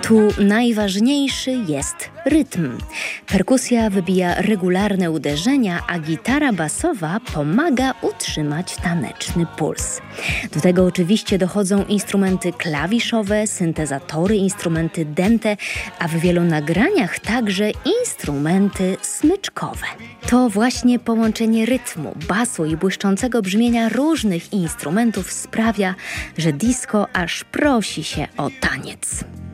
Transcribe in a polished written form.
Tu najważniejszy jest rytm. Perkusja wybija regularne uderzenia, a gitara basowa pomaga utrzymać taneczny puls. Do tego oczywiście dochodzą instrumenty klawiszowe, syntezatory, instrumenty dęte, a w wielu nagraniach także instrumenty smyczkowe. To właśnie połączenie rytmu, basu i błyszczącego brzmienia różnych instrumentów sprawia, że disco aż prosi się o taniec.